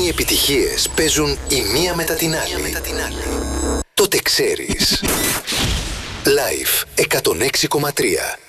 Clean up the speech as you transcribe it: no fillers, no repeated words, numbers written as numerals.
οι επιτυχίες παίζουν η μία μετά την άλλη. Τότε ξέρεις. Live 106,3.